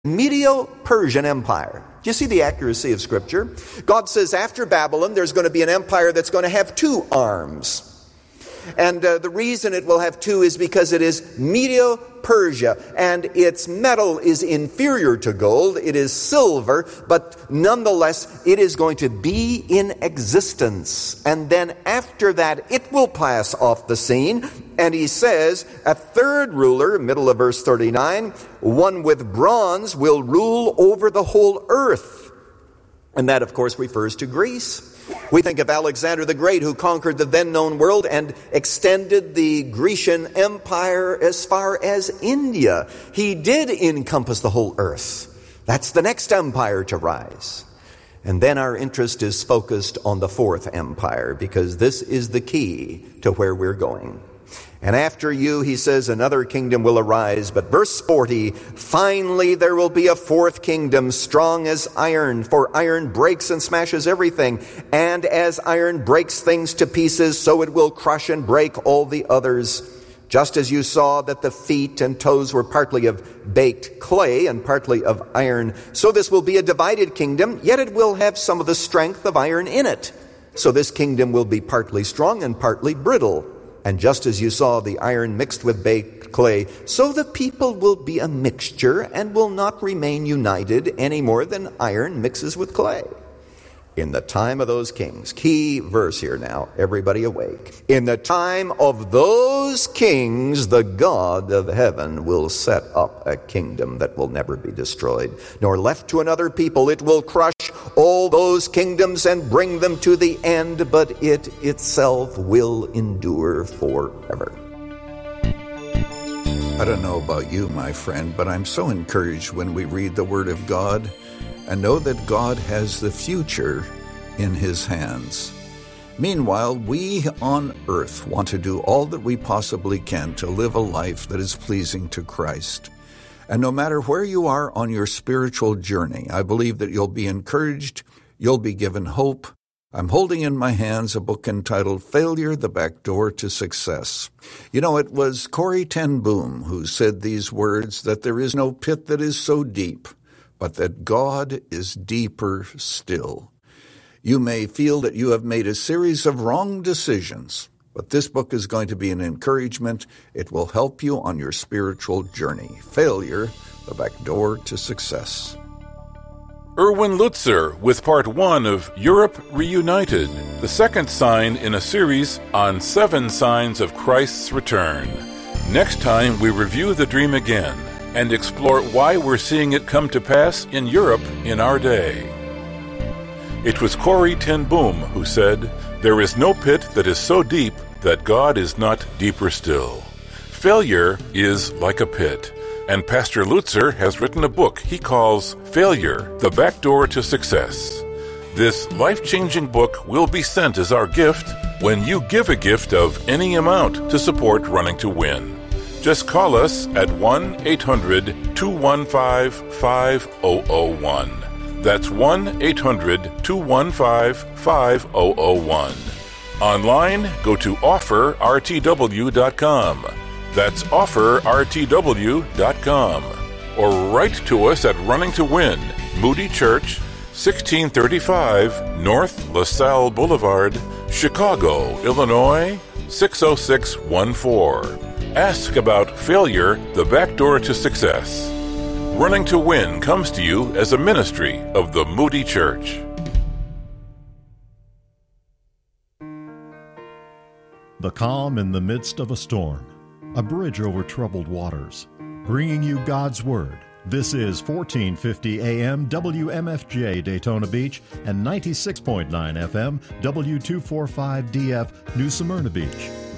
Medo-Persian Empire. Do you see the accuracy of Scripture? God says after Babylon, there's going to be an empire that's going to have two arms. And the reason it will have two is because it is Medo-Persia, and its metal is inferior to gold. It is silver, but nonetheless, it is going to be in existence. And then after that, it will pass off the scene. And he says, a third ruler, middle of verse 39, one with bronze will rule over the whole earth. And that, of course, refers to Greece. We think of Alexander the Great, who conquered the then-known world and extended the Grecian Empire as far as India. He did encompass the whole earth. That's the next empire to rise. And then our interest is focused on the fourth empire, because this is the key to where we're going. And after you, he says, another kingdom will arise. But verse 40, finally there will be a fourth kingdom, strong as iron, for iron breaks and smashes everything. And as iron breaks things to pieces, so it will crush and break all the others. Just as you saw that the feet and toes were partly of baked clay and partly of iron, so this will be a divided kingdom, yet it will have some of the strength of iron in it. So this kingdom will be partly strong and partly brittle. And just as you saw the iron mixed with baked clay, so the people will be a mixture and will not remain united any more than iron mixes with clay. In the time of those kings, key verse here now, everybody awake. In the time of those kings, the God of heaven will set up a kingdom that will never be destroyed, nor left to another people. It will crush all those kingdoms and bring them to the end, but it itself will endure forever. I don't know about you, my friend, but I'm so encouraged when we read the Word of God and know that God has the future in His hands. Meanwhile, we on earth want to do all that we possibly can to live a life that is pleasing to Christ. And no matter where you are on your spiritual journey, I believe that you'll be encouraged, you'll be given hope. I'm holding in my hands a book entitled Failure, the Back Door to Success. You know, it was Corrie ten Boom who said these words, that there is no pit that is so deep, but that God is deeper still. You may feel that you have made a series of wrong decisions, but this book is going to be an encouragement. It will help you on your spiritual journey. Failure, the Back Door to Success. Erwin Lutzer with part 1 of Europe Reunited, the second sign in a series on 7 signs of Christ's return. Next time we review the dream again and explore why we're seeing it come to pass in Europe in our day. It was Corrie ten Boom who said, "There is no pit that is so deep that God is not deeper still." Failure is like a pit, and Pastor Lutzer has written a book he calls Failure, the Back Door to Success. This life-changing book will be sent as our gift when you give a gift of any amount to support Running to Win. Just call us at 1-800-215-5001. That's 1-800-215-5001. Online, go to offerrtw.com. That's offerrtw.com. Or write to us at Running to Win, Moody Church, 1635 North LaSalle Boulevard, Chicago, Illinois, 60614. Ask about Failure, the Back Door to Success. Running to Win comes to you as a ministry of the Moody Church. The calm in the midst of a storm, a bridge over troubled waters, bringing you God's Word. This is 1450 AM WMFJ Daytona Beach and 96.9 FM W245DF New Smyrna Beach.